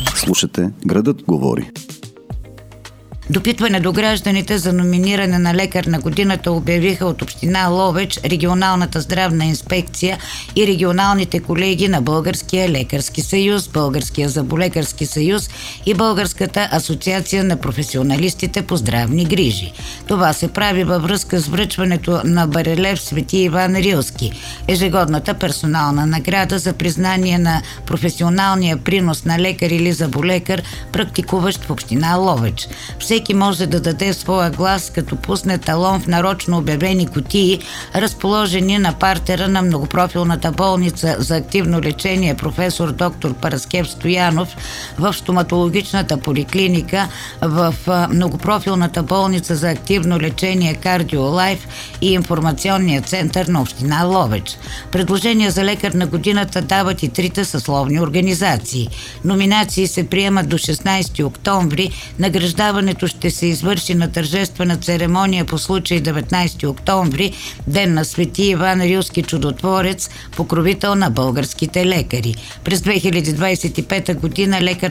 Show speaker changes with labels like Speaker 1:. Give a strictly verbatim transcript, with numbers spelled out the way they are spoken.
Speaker 1: Слушате Градът говори.
Speaker 2: Допитване до гражданите за номиниране на лекар на годината обявиха от община Ловеч, регионалната здравна инспекция и регионалните колеги на Българския лекарски съюз, Българския зъболекарски съюз и Българската асоциация на професионалистите по здравни грижи. Това се прави във връзка с връчването на барелев Свети Иван Рилски, ежегодната персонална награда за признание на професионалния принос на лекар или зъболекар, практикуващ в община Ловеч. Всеки може да даде своя глас, като пусне талон в нарочно обявени кутии, разположени на партера на многопрофилната болница за активно лечение професор доктор Параскев Стоянов, в стоматологичната поликлиника, в многопрофилната болница за активно лечение Кардиолайф и информационния център на община Ловеч. Предложения за лекар на годината дават и трите съсловни организации. Номинации се приемат до шестнайсети октомври. Награждаването ще се извърши на тържествена церемония по случай деветнайсети октомври, ден на Свети Иван Рилски чудотворец, покровител на българските лекари. През две хиляди двайсет и пета година лекар